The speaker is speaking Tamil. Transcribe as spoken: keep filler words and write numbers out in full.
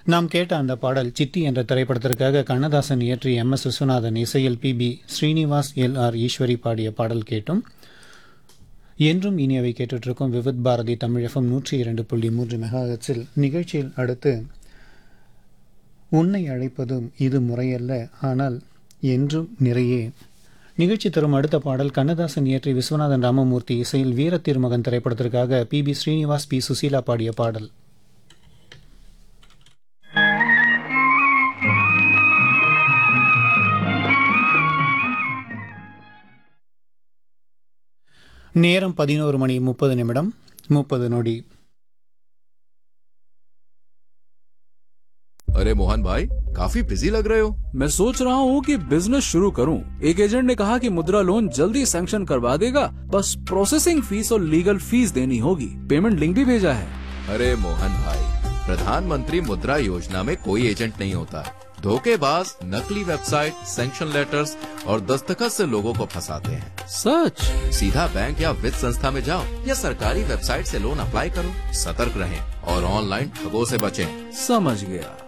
நாம் கேட்ட அந்த பாடல் சித்தி என்ற திரைப்படத்திற்காக கண்ணதாசன் இயற்றி எம் எஸ் விஸ்வநாதன் இசையில் B B Srinivas L R Eswari பாடிய பாடல் கேட்டும். என்றும் இனியவை கேட்டுட்டு இருக்கும் விவித் பாரதி தமிழ் எஃப்எம் நூற்றி இரண்டு புள்ளி மூன்று மெகாஹெர்ட்ஸில் நிகழ்ச்சியில் அடுத்து உன்னை அழைப்பதும் இது முறையல்ல ஆனால் என்றும் நிறையே. நிகழ்ச்சி தரும் அடுத்த பாடல் கண்ணதாசன் இயற்றி விஸ்வநாதன் ராமமூர்த்தி இசையில் வீர திருமகன் திரைப்படத்திற்காக B B Srinivas B Susheela பாடிய பாடல். நேரம் பதினோரு மணி முப்பது நிமிடம் முப்பது நொடி. अरे मोहन भाई काफी बिजी लग रहे हो। मैं सोच रहा हूँ कि बिजनेस शुरू करूँ। एक एजेंट ने कहा कि मुद्रा लोन जल्दी सैंक्शन करवा देगा, बस प्रोसेसिंग फीस और लीगल फीस देनी होगी। पेमेंट लिंक भी भेजा है। अरे मोहन भाई, प्रधानमंत्री मुद्रा योजना में कोई एजेंट नहीं होता। धोखेबाज नकली वेबसाइट, सैंक्शन लेटर्स और दस्तखत से लोगों को फंसाते हैं। सच? सीधा बैंक या वित्त संस्था में जाओ या सरकारी वेबसाइट से लोन अप्लाई करो। सतर्क रहें और ऑनलाइन ठगों से बचें। समझ गया।